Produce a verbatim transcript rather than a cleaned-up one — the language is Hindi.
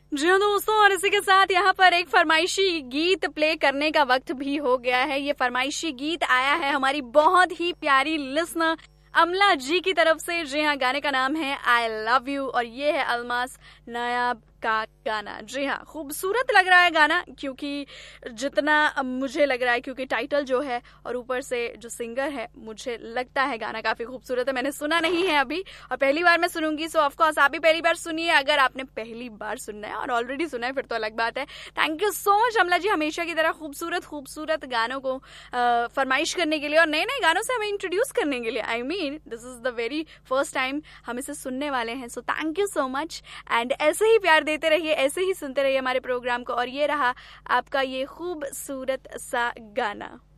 जी हाँ दोस्तों, और इसी के साथ यहाँ पर एक फरमाइशी गीत प्ले करने का वक्त भी हो गया है। ये फरमाइशी गीत आया है हमारी बहुत ही प्यारी लिसनर अमला जी की तरफ से। जी हाँ, गाने का नाम है आई लव यू और ये है अलमास नायाब का गाना। जी हाँ, खूबसूरत लग रहा है गाना, क्योंकि जितना मुझे लग रहा है, क्योंकि टाइटल जो है और ऊपर से जो सिंगर है, मुझे लगता है गाना काफी खूबसूरत है। मैंने सुना नहीं है अभी और पहली बार मैं सुनूंगी, सो ऑफ कोर्स आप भी पहली बार सुनिए। अगर आपने पहली बार सुनना है और ऑलरेडी सुना है फिर तो अलग बात है। थैंक यू सो मच अमला जी, हमेशा की तरह खूबसूरत खूबसूरत गानों को फरमाइश करने के लिए और नए नए गानों से हमें इंट्रोड्यूस करने के लिए। I mean this is the very first time हम इसे सुनने वाले हैं, so thank you so much. And ऐसे ही प्यार देते रहिए, ऐसे ही सुनते रहिए हमारे प्रोग्राम को। और ये रहा आपका ये खूबसूरत सा गाना।